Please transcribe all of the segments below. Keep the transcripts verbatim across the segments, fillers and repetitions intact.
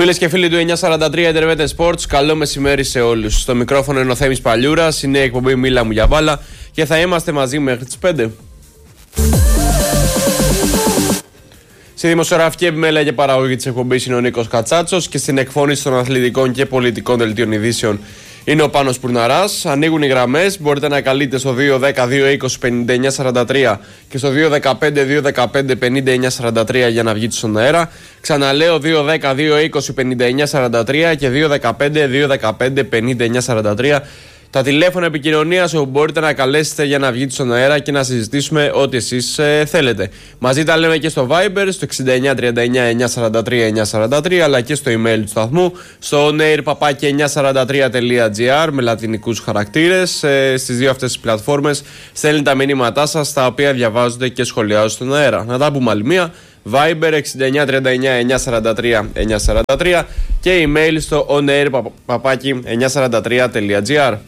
Φίλες και φίλοι του εννιακόσια σαράντα τρία Internet Sports, καλό μεσημέρι σε όλους. Στο μικρόφωνο είναι ο Θέμης Παλιούρας, είναι η εκπομπή Μίλα μου για μπάλα και θα είμαστε μαζί μέχρι τις πέντε. Στη δημοσιογραφική επιμέλεια και παραγωγή της εκπομπής είναι ο Νίκος Κατσάτσος και στην εκφώνηση των αθλητικών και πολιτικών δελτίων ειδήσεων είναι ο Πάνος Πουρναράς. Ανοίγουν οι γραμμές, μπορείτε να καλείτε στο δύο δέκα δύο είκοσι πενήντα εννιά σαράντα τρία και στο δύο δεκαπέντε δύο δεκαπέντε πενήντα εννιά σαράντα τρία για να βγείτε στον αέρα. Ξαναλέω δύο δέκα δύο είκοσι πενήντα εννιά σαράντα τρία και δύο δεκαπέντε δύο δεκαπέντε πενήντα εννιά σαράντα τρία. Τα τηλέφωνα επικοινωνίας όπου μπορείτε να καλέσετε για να βγείτε στον αέρα και να συζητήσουμε ό,τι εσείς ε, θέλετε. Μαζί τα λέμε και στο Viber, στο εξήντα εννιά τριάντα εννιά εννιακόσια σαράντα τρία εννιακόσια σαράντα τρία, αλλά και στο email του σταθμού, στο onair παπάκι εννιακόσια σαράντα τρία τελεία gr με λατινικούς χαρακτήρες. Ε, στις δύο αυτές τις πλατφόρμες στέλνετε τα μηνύματά σας, τα οποία διαβάζονται και σχολιάζονται στον αέρα. Να τα πούμε άλλη μία. Viber εξήντα εννιά τριάντα εννιά εννιακόσια σαράντα τρία εννιακόσια σαράντα τρία και email στο onair παπάκι εννιακόσια σαράντα τρία τελεία gr.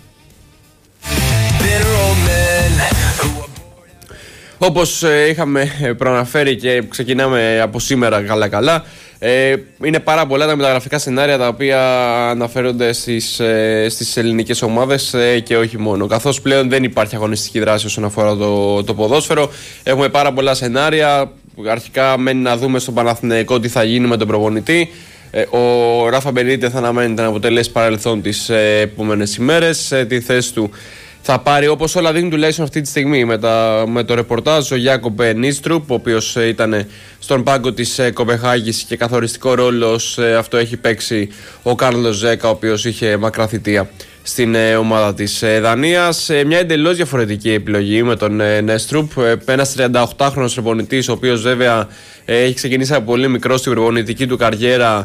Όπως ε, είχαμε προαναφέρει και ξεκινάμε από σήμερα καλά καλά, ε, είναι πάρα πολλά τα μεταγραφικά σενάρια τα οποία αναφέρονται στις, ε, στις ελληνικές ομάδες ε, και όχι μόνο. Καθώς πλέον δεν υπάρχει αγωνιστική δράση όσον αφορά το, το ποδόσφαιρο, έχουμε πάρα πολλά σενάρια. Αρχικά μένει να δούμε στον Παναθηναϊκό τι θα γίνει με τον προπονητή. Ε, ο Ράφα Μπενίτεθ αναμένεται να αποτελέσει παρελθόν τις ε, επόμενες ημέρες. Ε, τη θέση του θα πάρει, όπως όλα δείχνουν τουλάχιστον αυτή τη στιγμή, με, τα, με το ρεπορτάζ, ο Γιάκοπ Νίστρουπ, ο οποίος ε, ήταν στον πάγκο της ε, Κοπεχάγης και καθοριστικό ρόλο ε, αυτό έχει παίξει ο Κάρλος Ζέκα, ο οποίος είχε μακρά θητεία στην ε, ομάδα της ε, Δανίας. Ε, μια εντελώς διαφορετική επιλογή με τον ε, Νίστρουπ, ε, ένας τριανταοκτάχρονος προπονητής, ο οποίος βέβαια ε, έχει ξεκινήσει από πολύ μικρό στην προπονητική του καριέρα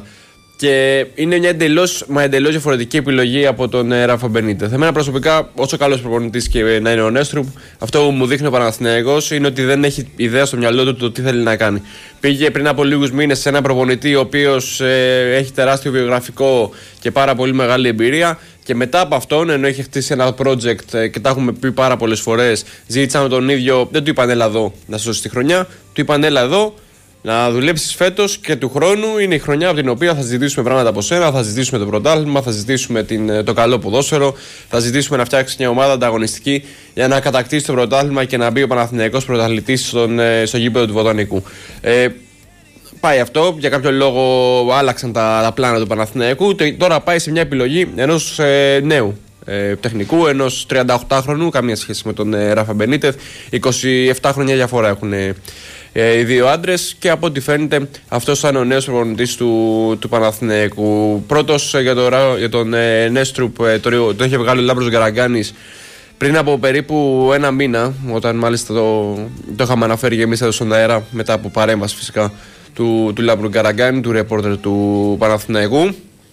και είναι μια εντελώς, μα εντελώς διαφορετική επιλογή από τον ε, Ράφα Μπενίτεθ. Εμένα προσωπικά, όσο καλός προπονητής και να είναι ο Νίστρουπ, αυτό που μου δείχνει ο Παναθηναϊκός είναι ότι δεν έχει ιδέα στο μυαλό του το τι θέλει να κάνει. Πήγε πριν από λίγους μήνες σε ένα προπονητή ο οποίος ε, έχει τεράστιο βιογραφικό και πάρα πολύ μεγάλη εμπειρία. Και μετά από αυτόν, ενώ είχε χτίσει ένα project ε, και τα έχουμε πει πάρα πολλές φορές, ζήτησαν τον ίδιο, δεν του είπαν έλα εδώ να σώσει τη χρονιά, του είπαν έλα εδώ να δουλέψεις φέτος και του χρόνου είναι η χρονιά από την οποία θα ζητήσουμε πράγματα από σένα, θα ζητήσουμε το πρωτάθλημα, θα ζητήσουμε την, το καλό ποδόσφαιρο, θα ζητήσουμε να φτιάξει μια ομάδα ανταγωνιστική για να κατακτήσει το πρωτάθλημα και να μπει ο Παναθηναϊκός πρωταθλητής στον, στο γήπεδο του Βοτανικού. Ε, πάει αυτό, για κάποιο λόγο άλλαξαν τα, τα πλάνα του Παναθηναϊκού, τώρα πάει σε μια επιλογή ενός ε, νέου Ε, τεχνικού, ενός τριανταοκτάχρονου, καμία σχέση με τον ε, Ράφα Μπενίτεθ. είκοσι επτά χρόνια διαφορά έχουν ε, ε, οι δύο άντρες και από ό,τι φαίνεται αυτός θα είναι ο νέος προπονητής του, του Παναθηναϊκού. Πρώτος ε, για, το, για τον ε, Νίστρουπ ε, το, το είχε βγάλει ο Λάμπρος Γκαραγκάνης πριν από περίπου ένα μήνα, όταν μάλιστα το, το είχαμε αναφέρει και εμείς εδώ στον αέρα, μετά από παρέμβαση φυσικά του, του Λάμπρου Γκαραγκάνη, του ρεπόρτερ του Παναθηναϊκού.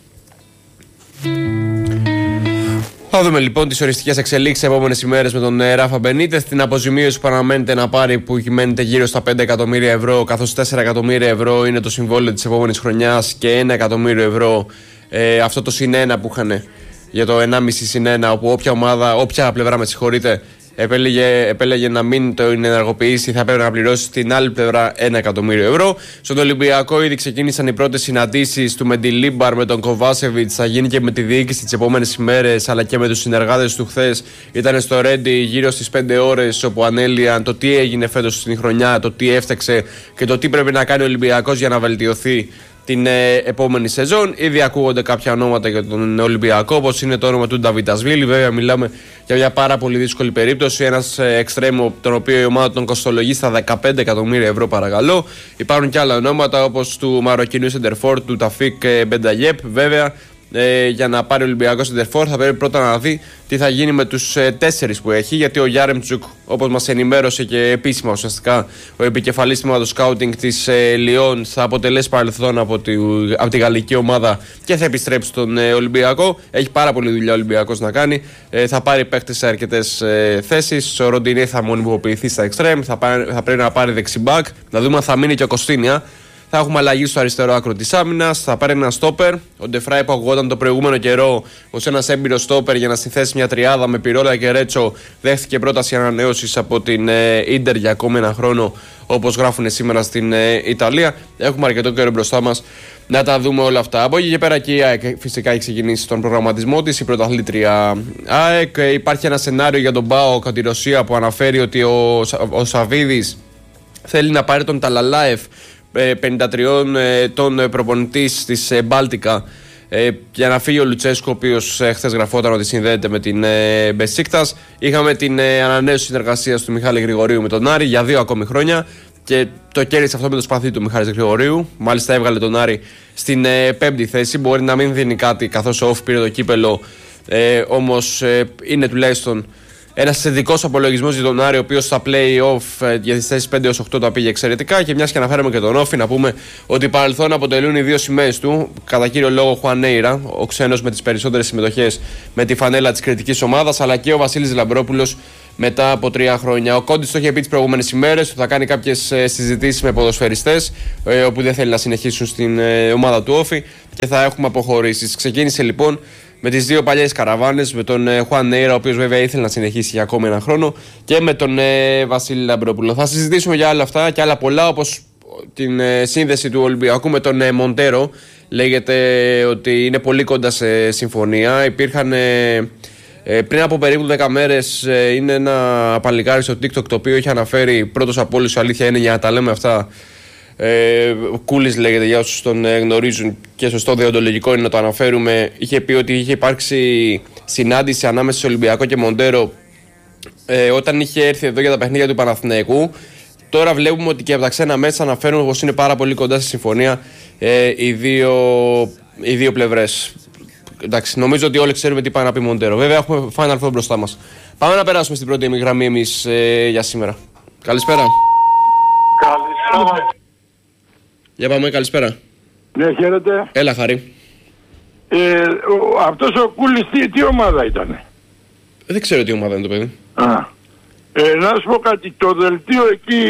Θα δούμε λοιπόν τις οριστικές εξελίξεις επόμενες ημέρες με τον ε, Ράφα Μπενίτεθ. Την αποζημίωση που αναμένεται να πάρει, που κυμαίνεται γύρω στα πέντε εκατομμύρια ευρώ, καθώς τέσσερα εκατομμύρια ευρώ είναι το συμβόλαιο της επόμενης χρονιάς και ένα εκατομμύριο ευρώ ε, αυτό το συν ένα που είχαν για το ενάμιση συν ένα, όπου όποια ομάδα, όποια πλευρά με συγχωρείτε, επέλεγε, επέλεγε να μην το ενεργοποιήσει, θα πρέπει να πληρώσει στην άλλη πλευρά ένα εκατομμύριο ευρώ. Στον Ολυμπιακό ήδη ξεκίνησαν οι πρώτες συναντήσεις του Μεντιλίμπαρ με τον Κοβάσεβιτς. Θα γίνει και με τη διοίκηση τις επόμενες ημέρες, αλλά και με τους συνεργάτες του χθες. Ήταν στο Ρέντι γύρω στις πέντε ώρες, όπου ανέλυαν το τι έγινε φέτος στην χρονιά, το τι έφταξε και το τι πρέπει να κάνει ο Ολυμπιακός για να βελτιωθεί την ε, επόμενη σεζόν. Ήδη ακούγονται κάποια ονόματα για τον Ολυμπιακό, όπως είναι το όνομα του Νταβιτασβίλη. Βέβαια, μιλάμε για μια πάρα πολύ δύσκολη περίπτωση. Ένας ε, εξτρέμο, τον οποίο η ομάδα τον κοστολογεί στα δεκαπέντε εκατομμύρια ευρώ, παρακαλώ. Υπάρχουν και άλλα ονόματα, όπως του Μαροκινού Σεντερφόρ, του Ταφίκ ε, Μπενταγιέπ. Βέβαια, ε, για να πάρει ο Ολυμπιακός Σεντερφόρ, θα πρέπει πρώτα να δει τι θα γίνει με τους ε, τέσσερις που έχει. Γιατί ο Γιάρεμτσουκ, όπως μας ενημέρωσε και επίσημα ουσιαστικά ο επικεφαλής τμήματος σκάουτινγκ της ε, Λιόν, θα αποτελέσει παρελθόν από τη, από τη γαλλική ομάδα και θα επιστρέψει στον ε, Ολυμπιακό. Έχει πάρα πολλή δουλειά ο Ολυμπιακός να κάνει. Ε, θα πάρει παίκτες σε αρκετές ε, θέσεις. Ο Ροντινέ θα μονιμοποιηθεί στα εξτρέμ. Θα, θα πρέπει να πάρει δεξιμπάκ. Να δούμε αν θα μείνει και ο Κωστίνια. Θα έχουμε αλλαγή στο αριστερό άκρο της άμυνας. Θα πάρει ένα στόπερ. Ο Ντεφράι που αγωνόταν το προηγούμενο καιρό ως ένας έμπειρος στόπερ για να συνθέσει μια τριάδα με Πιρόλα και Ρέτσο, δέχτηκε πρόταση ανανέωσης από την Ίντερ για ακόμη ένα χρόνο, όπως γράφουν σήμερα στην Ιταλία. Έχουμε αρκετό καιρό μπροστά μας να τα δούμε όλα αυτά. Από εκεί και πέρα και η ΑΕΚ φυσικά έχει ξεκινήσει τον προγραμματισμό της, η πρωταθλήτρια ΑΕΚ. Υπάρχει ένα σενάριο για τον ΠΑΟΚ από τη Ρωσία που αναφέρει ότι ο, ο Σαβίδης θέλει να πάρει τον Ταλαλάεφ, πενήντα τριών ετών προπονητής της Μπάλτικα, για να φύγει ο Λουτσέσκο, ο οποίος χθες γραφόταν ότι συνδέεται με την Μπεσίκτας. Είχαμε την ανανέωση συνεργασίας του Μιχάλη Γρηγορίου με τον Άρη για δύο ακόμη χρόνια και το κέρδισε αυτό με το σπαθί του Μιχάλης Γρηγορίου. Μάλιστα έβγαλε τον Άρη στην ε, πέμπτη θέση. Μπορεί να μην δίνει κάτι καθώς ο Όφ πήρε το κύπελο, ε, όμως ε, είναι τουλάχιστον ένας ειδικός απολογισμός για τον Άρη, ο οποίος στα play-off ε, για τις θέσεις πέντε έως οκτώ τα πήγε εξαιρετικά. Και μιας και αναφέραμε και τον Όφη, να πούμε ότι παρελθόν αποτελούν οι δύο σημαίες του. Κατά κύριο λόγο Χουανέιρα, ο ξένος με τις περισσότερες συμμετοχές με τη φανέλα της κριτικής ομάδας, αλλά και ο Βασίλης Λαμπρόπουλος μετά από τρία χρόνια. Ο Κόντις το είχε πει τις προηγούμενες ημέρες ότι θα κάνει κάποιες ε, συζητήσεις με ποδοσφαιριστές, ε, όπου δεν θέλει να συνεχίσουν στην ε, ομάδα του Όφη και θα έχουμε αποχωρήσεις. Ξεκίνησε λοιπόν με τις δύο παλιές καραβάνες, με τον Χουάν Νέιρα, ο οποίος βέβαια ήθελε να συνεχίσει για ακόμη ένα χρόνο, και με τον ε, Βασίλη Λαμπρόπουλο. Θα συζητήσουμε για όλα αυτά και άλλα πολλά, όπως την ε, σύνδεση του Ολυμπιακού με τον ε, Μοντέρο. Λέγεται ότι είναι πολύ κοντά σε συμφωνία. Υπήρχαν ε, ε, πριν από περίπου δέκα μέρες ε, είναι ένα παλικάρι στο TikTok το οποίο είχε αναφέρει πρώτος από όλους, αλήθεια είναι για να τα λέμε αυτά, Ε, Κούλης λέγεται, για όσους τον ε, γνωρίζουν, και σωστό δεοντολογικό είναι να το αναφέρουμε. Είχε πει ότι είχε υπάρξει συνάντηση ανάμεσα σε Ολυμπιακό και Μοντέρο ε, όταν είχε έρθει εδώ για τα παιχνίδια του Παναθηναϊκού. Τώρα βλέπουμε ότι και από τα ξένα μέσα αναφέρουν πως είναι πάρα πολύ κοντά στη συμφωνία ε, οι, δύο, οι δύο πλευρές. Εντάξει, νομίζω ότι όλοι ξέρουμε τι πάει να πει Μοντέρο. Βέβαια έχουμε Final Four μπροστά μας. Πάμε να περάσουμε στην πρώτη ημιγραμμή εμείς ε, για σήμερα. Καλησπέρα. Καλησπέρα. Για πάμε, καλησπέρα. Ναι, χαίρετε. Έλα, Χαρή. Ε, ο, αυτός ο Κούλης τι, τι ομάδα ήτανε? Δεν ξέρω τι ομάδα είναι το παιδί. Α. Ε, να σου πω κάτι, το δελτίο εκεί,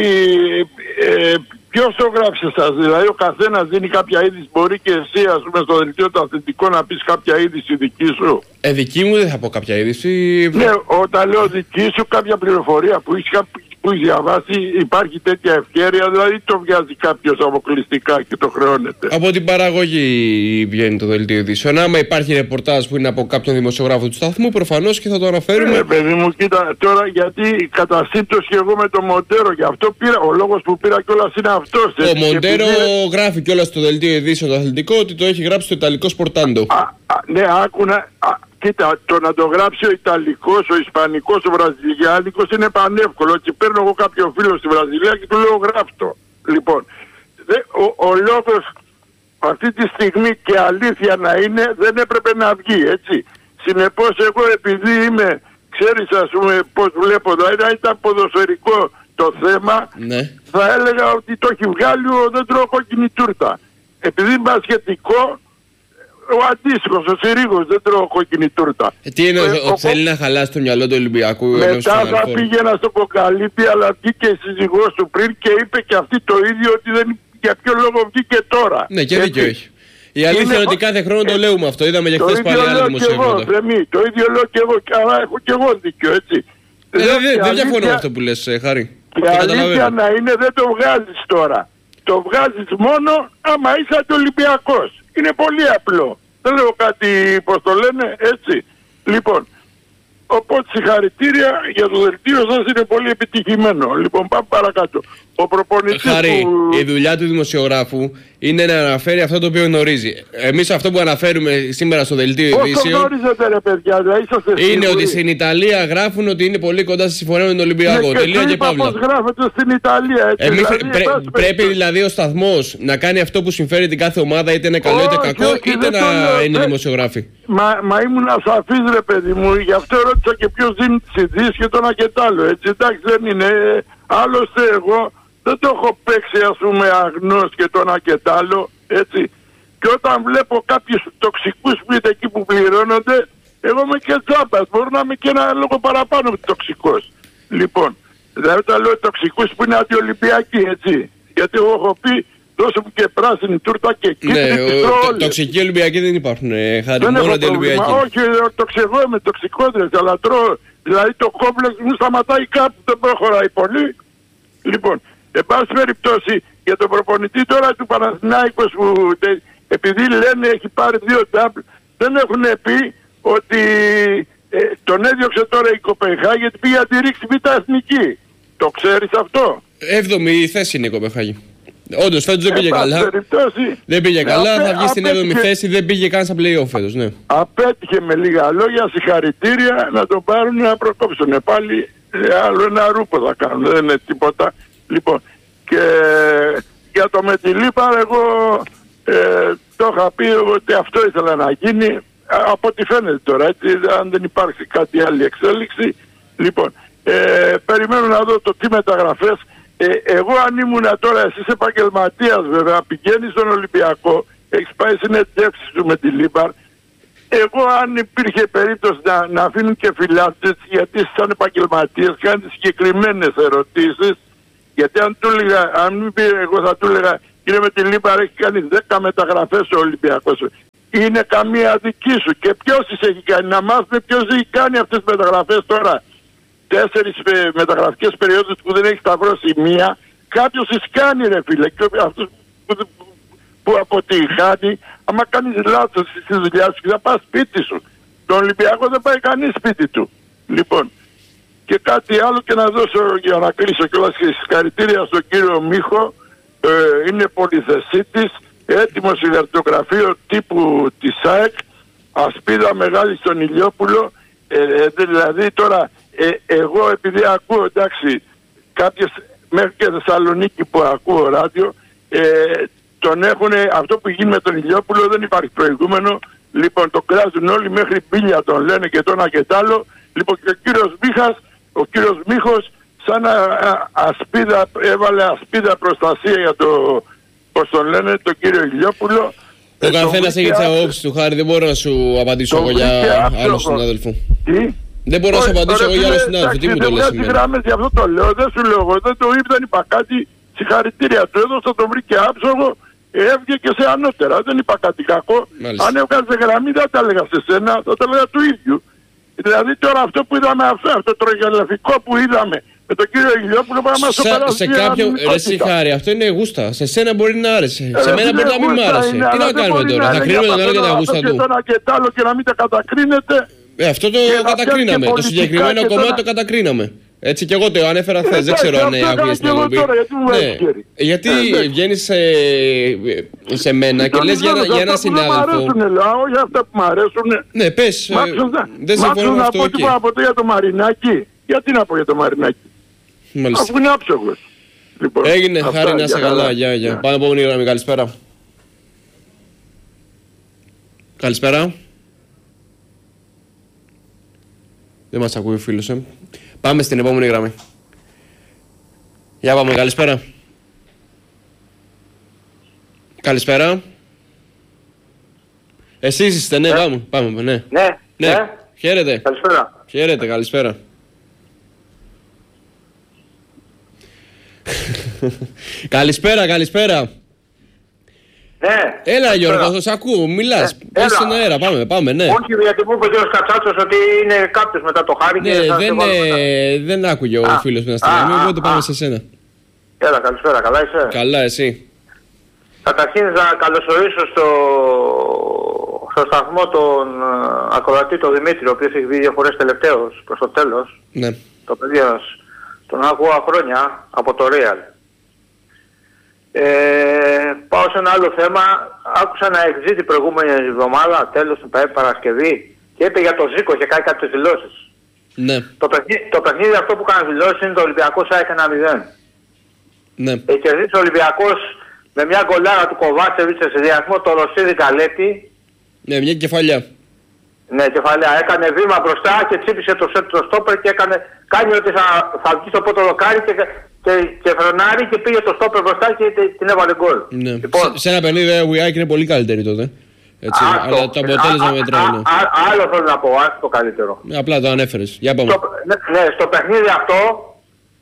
ε, ποιος το γράψε σας? Δηλαδή ο καθένας δίνει κάποια είδηση, μπορεί και εσύ ας πούμε στο δελτίο το αθλητικό να πεις κάποια είδηση δική σου? Ε, δική μου δεν θα πω κάποια είδηση. Ναι, όταν λέω δική σου, κάποια πληροφορία που έχεις που έχει διαβάσει, υπάρχει τέτοια ευκαιρία, δηλαδή το βγάζει κάποιος αποκλειστικά και το χρεώνεται? Από την παραγωγή βγαίνει το δελτίο ειδήσεων. Άμα υπάρχει ρεπορτάζ που είναι από κάποιον δημοσιογράφο του σταθμού, προφανώς και θα το αναφέρουμε. Ε, παιδί μου, κοίτα τώρα, γιατί κατά σύμπτωση και εγώ με το Μοντέρο, γι' αυτό πήρα, ο λόγος που πήρα κιόλας είναι αυτός. Ο Μοντέρο επειδή... γράφει κιόλας στο δελτίο ειδήσεων το αθλητικό ότι το έχει γράψει το Ιταλικό Σπορτάντο. Α, α, ναι, άκουνα. Κοίτα, το να το γράψει ο Ιταλικός, ο Ισπανικός, ο Βραζιλιάνικος είναι πανεύκολο. Έτσι παίρνω εγώ κάποιο φίλο στη Βραζιλία και του λέω γράφτο. Λοιπόν, δε, ο, ο λόγος αυτή τη στιγμή, και αλήθεια να είναι, δεν έπρεπε να βγει, έτσι. Συνεπώς εγώ, επειδή είμαι, ξέρεις ας πούμε πώς βλέπω, δηλαδή αν ήταν ποδοσφαιρικό το θέμα, ναι, θα έλεγα ότι το έχει βγάλει ο δεν τρώω κόκκινη τούρτα. Επειδή είναι μπασκετικό, ο αντίστοιχος, ο Συρίγος, δεν τρώω κόκκινη τούρτα. Ε, τι είναι, ε, ο, ο, θέλει να χαλάσει το μυαλό του Ολυμπιακού? Μετά θα πήγαινα στο Ποκαλύπτη, αλλά βγήκε η σύζυγός του πριν και είπε και αυτή το ίδιο, ότι δεν, για ποιο λόγο βγήκε τώρα. Ναι, και δίκιο έχει. Η αλήθεια είναι, είναι ότι κάθε χρόνο το λέμε αυτό. Είδαμε και χθες πάλι άλλα δημοσιεύματα. Το ίδιο λέω και εγώ, αλλά έχω και εγώ δίκιο, έτσι. Ε, δεν δε, δε διαφωνώ με αυτό που λες, Χάρη. Και αλήθεια να είναι, δεν το βγάζεις τώρα. Το βγάζεις μόνο άμα είσαι αντιολυμπιακός. Είναι πολύ απλό. Δεν λέω κάτι, πώς το λένε, έτσι. Λοιπόν, οπότε συγχαρητήρια για το δελτίο σας, είναι πολύ επιτυχημένο. Λοιπόν, πάμε παρακάτω. Ο προπονητής Χαρή, που... η δουλειά του δημοσιογράφου είναι να αναφέρει αυτό το οποίο γνωρίζει. Εμείς αυτό που αναφέρουμε σήμερα στο δελτίο ειδήσεων. Πώς το γνωρίζετε ρε παιδιά, δηλαδή είσαστε είναι σίγουροι? ότι στην Ιταλία γράφουν ότι είναι πολύ κοντά στη συμφωνία με τον Ολυμπιακό. Ναι, τελεία και παύλα. Πώς γράφετε στην Ιταλία, έτσι. Εμείς δηλαδή, πρέ, πρέπει δηλαδή ο σταθμός να κάνει αυτό που συμφέρει την κάθε ομάδα, είτε είναι καλό όχι, είτε κακό, όχι, είτε να λέω, είναι δε... δημοσιογράφοι. Μα, μα ήμουν ασαφής ρε παιδί μου, γι' αυτό ρώτησα και ποιος δίνει τις ειδήσεις και το ένα και το άλλο, έτσι. Εντάξει, δεν είναι. Άλλωστε εγώ δεν το έχω παίξει ας πούμε αγνός και το ένα και το άλλο, έτσι. Και όταν βλέπω κάποιους τοξικούς που είναι εκεί που πληρώνονται, εγώ είμαι και τζάμπας, μπορώ να είμαι και ένα λόγο παραπάνω με τοξικός. Λοιπόν, δηλαδή όταν λέω τοξικούς που είναι αντιολυμπιακοί, έτσι. Γιατί εγώ έχω πει δώσε μου και πράσινη τούρτα και κίτρινη. Ναι, τις τρώω όλες. τοξικοί Ολυμπιακοί δεν υπάρχουν. Ε, χάρη, δεν μόνο έχω πρόβλημα. αντιολυμπιακοί. Όχι, τοξικό είμαι, τοξικόδρες, αλλά τρώω. Δηλαδή το κόμπλεξ μου σταματάει κάπου, δεν προχωράει πολύ. Λοιπόν, εν πάση περιπτώσει, για τον προπονητή τώρα του Παναθηναϊκού που επειδή λένε έχει πάρει δύο ντάμπλ, δεν έχουν πει ότι ε, τον έδιωξε τώρα η Κοπενχάγη γιατί πήγε να τη ρίξει β' εθνική. Το ξέρεις αυτό? Έβδομη θέση είναι η Κοπενχάγη. Όντως φέτος δεν πήγε ε, καλά. Περιπτώσει, δεν πήγε καλά, απέ, θα βγει στην έβδομη απέτυχε, θέση, δεν πήγε καν στα play-off φέτος, ναι. Απέτυχε με λίγα λόγια, συγχαρητήρια, να τον πάρουν να προκόψουν. Πάλι ε, άλλο ένα ρούπο θα κάνουν, δεν είναι τίποτα. Λοιπόν, και για το με τη Λίπαρ εγώ ε, το είχα πει ότι αυτό ήθελα να γίνει, από ό,τι φαίνεται τώρα, έτσι, αν δεν υπάρχει κάτι άλλη εξέλιξη. Λοιπόν, ε, περιμένω να δω το τι μεταγραφές. Ε, εγώ αν ήμουν τώρα, εσείς επαγγελματίας βέβαια, πηγαίνεις στον Ολυμπιακό, έχεις πάει συνεντεύξεις σου με τη Λίπαρ. Εγώ αν υπήρχε περίπτωση να, να αφήνουν και φυλάτες, γιατί σαν επαγγελματίες κάνετε συγκεκριμένες ερωτήσεις, γιατί αν του έλεγα, αν μην πει, εγώ θα του έλεγα, κύριε με τη Λίπαρ έχει κάνει δέκα μεταγραφές ο Ολυμπιακός. Είναι καμία δική σου. Και ποιος τις έχει κάνει? Να μάθουμε ποιος έχει κάνει αυτές τις μεταγραφές τώρα. Τέσσερις ε, μεταγραφικές περιόδους που δεν έχει σταυρώσει μία. Κάποιος τις κάνει ρε φίλε. Και αυτούς που, που, που αποτυγχάνει, άμα κάνεις λάθος στη δουλειά σου και θα πας σπίτι σου. Τον Ολυμπιακό δεν πάει κανείς σπίτι του. Λοιπόν, και κάτι άλλο και να δώσω για να κλείσω κιόλας και συγχαρητήρια στον κύριο Μίχο. Ε, είναι πολυθεσίτης, έτοιμο συγχαρτογραφείο τύπου της ΑΕΚ, ασπίδα μεγάλη στον Ηλιόπουλο. Ε, ε, δηλαδή τώρα ε, εγώ επειδή ακούω εντάξει κάποιες μέχρι και Θεσσαλονίκη που ακούω ράδιο, ε, τον έχουν, αυτό που γίνει με τον Ηλιόπουλο δεν υπάρχει προηγούμενο. Λοιπόν, το κράζουν όλοι, μέχρι πήλια τον λένε και το ένα και τ' άλλο. Λοιπόν, και ο κύριος Μίχας, ο κύριος Μίχος σαν α, α, ασπίδα, έβαλε ασπίδα προστασία για το, πώς τον λένε, τον κύριο Ηλιόπουλο. Ο ε, καθένας έχει τις απόψεις του, Χάρη, δεν μπορώ να σου απαντήσω εγώ για άλλο συνάδελφο. Τι? Δεν μπορώ να σου απαντήσω εγώ για άλλο συνάδελφο, τι μου το λες σήμερα? Γράμμες, γι' αυτό το λέω, δεν σου λέω εγώ, δεν το είπε, δεν είπα κάτι, συγχαρητήρια του έδωσα, τον βρήκε άψογο, έβγε και σε ανώτερα, δεν είπα κάτι κακό. Μάλιστα. Αν έβγαζε γραμμή δεν τα έλεγα σε σένα, θα τα έλεγα του ίδιου. Δηλαδή τώρα αυτό που είδαμε, αυτό, αυτό το τρογελαφικό που είδαμε με τον κύριο Ηλιόπουλο πρέπει να μας το περάσει. Σε κάποιο, ρε Χάρη, αυτό είναι γούστα. Σε σένα μπορεί να άρεσε. Ε, σε μένα μπορεί να μην μ' άρεσε. Τι να κάνουμε τώρα, θα κρίνουμε τον άλλο και τα γούστα του? Και το ένα και το άλλο και να μην τα κατακρίνετε. Ε, αυτό το κατακρίναμε. Το συγκεκριμένο κομμάτι το κατακρίναμε. Έτσι κι εγώ το ανέφερα χθες, δεν ξέρω αν άκουγες την εκπομπή. Γιατί βγαίνεις σε μένα και λες για ένα συνάδελφο. Όχι αυτά που μου αρέσουν. Ναι, πες, δεν συμφωνώ με αυτό. Να πω τίποτα από το για το Μαρινάκι. Γιατί να πω για το Μαρινάκι? Αφού είναι άψογος. Έγινε, Χάρη, να είσαι καλά. Γεια, γεια. Πάμε επόμενη γραμμή, καλησπέρα. Καλησπέρα. Δεν μας ακούει ο φίλος, ε. Πάμε στην επόμενη γραμμή. Για πάμε, καλησπέρα. Καλησπέρα. Εσείς είστε, ναι, ναι. Πάμε, πάμε, ναι. Ναι, ναι. Ναι. Χαίρετε. Καλησπέρα. Χαίρετε, καλησπέρα. Καλησπέρα, καλησπέρα. Ναι. Έλα Γιώργο, θα σ' ακούω, μιλάς. Ναι. Πες στον αέρα, πάμε, πάμε, ναι. Όχι, γιατί μου είπε ο κ. Κατσάτσος ότι είναι κάποιος μετά το Χάρη. Ναι, και δεν, ε, δεν άκουγε ο φίλος με τα στιγμή, οπότε πάμε σε σένα. Έλα, καλησπέρα, καλά είσαι? Καλά, εσύ? Καταρχήν να καλωσορίσω στο, στο σταθμό τον ακροατή τον Δημήτρη, ο οποίος έχει βγει δύο φορές τελευταίος προς το τέλος. Ναι. Το παιδί μας τον ακούω χρόνια από το Real. Ε, πάω σε ένα άλλο θέμα. Άκουσα ένα εξή την προηγούμενη εβδομάδα, τέλος την Παρασκευή, και είπε για το Ζήκο, είχε κάνει κάποιες δηλώσεις. Ναι. Το, παιχνίδι, το παιχνίδι αυτό που κάνει δηλώσεις είναι το Ολυμπιακός ΑΕΚ ένα μηδέν. Ναι. Έχει κερδίσει ο Ολυμπιακός με μια γκολάρα του Κοβάτσεβιτς σε συνδυασμό το Ρωσίδη Καλέτη. Ναι, μια κεφαλιά. Ναι, κεφαλιά. Έκανε βήμα μπροστά και τσίπησε το σετ το στόπερ και έκανε, κάνει ότι θα, θα βγει στο πρώτο δοκάρι και, και, και φρενάρει και πήγε το στόπερ μπροστά και την έβαλε γκολ. Ναι. Λοιπόν, σε, σε ένα παιχνίδι ο ΑΕΚ είναι πολύ καλύτερη τότε. Έτσι, άστο, αλλά το αποτέλεσμα μετράει. Ναι. Άλλο θέλω να πω, άστο το καλύτερο. Ναι, απλά το ανέφερες. Για πάμε. Στο, ναι, ναι, στο παιχνίδι αυτό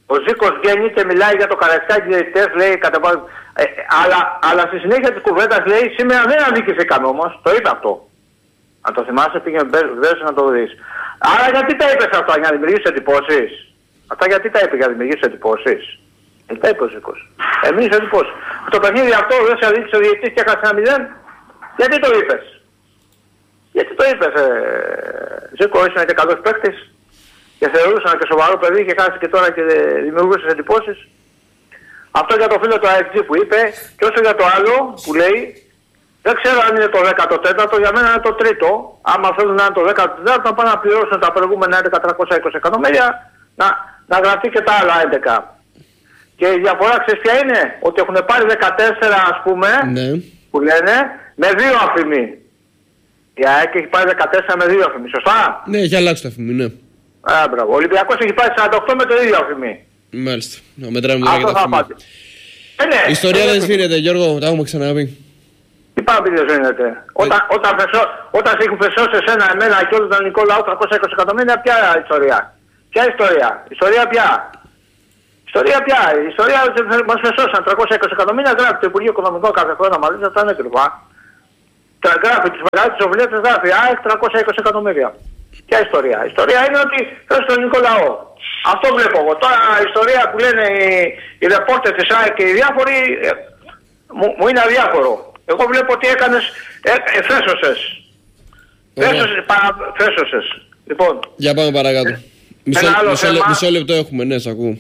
Ο Ζήκος βγαίνει και μιλάει για το Καραϊσκάκι διαιτητές, λέει κατά ε, αλλά, αλλά στη συνέχεια της κουβέντας λέει σήμερα δεν αδικηθήκαμε όμως, το είπε αυτό. Αν το θυμάσαι πήγαινε μπες να το δεις. Άρα γιατί τα είπες αυτά, για να δημιουργήσεις εντυπώσεις? Αυτά γιατί τα είπε, για να δημιουργήσεις εντυπώσεις? Γιατί τα είπε ο Ζήκος? Εμείς εντυπώσεις. Το παιχνίδι αυτό δεν σε αδίκησε ο διαιτητής και έχασε ένα μηδέν. Γιατί το είπες? Γιατί το είπες ε, Ζήκο, ήσουν και καλός παίκτης και θεωρούσαν και σοβαρό παιδί και χάσει και τώρα και δημιουργούσες εντυπώσεις. Αυτό για το φίλο του Α Εξ Τζι που είπε, και όσο για το άλλο που λέει, δεν ξέρω αν είναι το δέκατο τέταρτο, για μένα είναι το τρίτο. Άμα θέλουν να είναι το δέκατο τέταρτο, να πάνε να πληρώσουν τα προηγούμενα έντεκα τριακόσια είκοσι εκατομμύρια, να, να γραφτεί και τα άλλα έντεκα. Και η διαφορά ξέρεις ποια είναι? Ότι έχουν πάρει δεκατέσσερα ας πούμε, ναι, που λένε, με δύο αφημί. Η ΑΕΚ έχει πάρει δεκατέσσερα με δύο αφημί, σωστά? Ναι, έχει αλλάξει το αφημί, ναι. Α, μπράβο. Ο Ολυμπιακός έχει πάρει σαράντα οκτώ με το ίδιο αφημί. Μάλιστα. Να μετράμε τώρα και τα αφημί. Ε, ναι. Η ιστορία δεν σβήνεται, Γιώργο, τα έχουμε ξαναπεί. Τι πάμε πει δεν σβήνεται? Όταν, όταν, φεσό, όταν σε έχουν φεσώσει εσένα, εμένα και όλο τον ελληνικό λαό τριακόσια είκοσι εκατομμύρια, ποια ιστορία? Ποια ιστορία? Ιστορία ποια? Ιστορία ποια? Η ιστορία μας φεσώσαν τριακόσια είκοσι εκατομμύρια, γράφει το Υπουργείο Οικονομικών κάθε χρόνο μαζί, αυτά είναι κρυφά. Γράφει τις μεγάλες οφειλέτες, γράφει ΑΕΚ τριακόσια είκοσι εκατομμύρια. Ποια ιστορία? Η ιστορία είναι ότι φέρει στον ελληνικό λαό. Αυτό βλέπω εγώ. Τώρα η ιστορία που λένε οι, οι ρεπόρτες της ΑΕΚ και οι διάφοροι ε, μου, μου είναι αδιάφορο. Εγώ βλέπω ότι έκανες, ε, ε, φέσωσες. Φέσωσες, παρα, φέσωσες. Λοιπόν. Για πάμε παρακάτω. Ε, μισό, μισό, θέμα... μισό λεπτό έχουμε, ναι, σ' ακούω.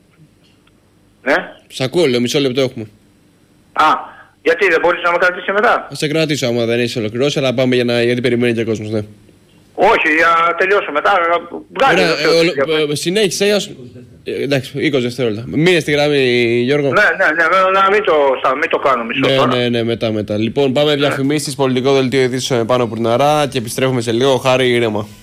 Ναι. Σ' ακούω, λέω, μισό λεπτό έχουμε. Α, γιατί δεν μπορείς να με κρατήσεις μετά? Θα σε κρατήσω άμα δεν έχεις ολοκληρώσει, αλλά πάμε για να, γιατί περιμένει και ο κόσμος, ναι. Όχι, για τελειώσω μετά. Βγάλει. Ε, συνέχισε. Ε, εντάξει, είκοσι δευτερόλεπτα. Μείνε στη γραμμή, Γιώργο. Ναι, ναι, ναι, να μην το, μην το κάνω μισό ναι, τώρα. Ναι, ναι, μετά, μετά. Λοιπόν, πάμε διαφημίσεις, πολιτικό δελτίο ειδήσεων πάνω από την Αρά και επιστρέφουμε σε λίγο. Χάρη, ήρεμα.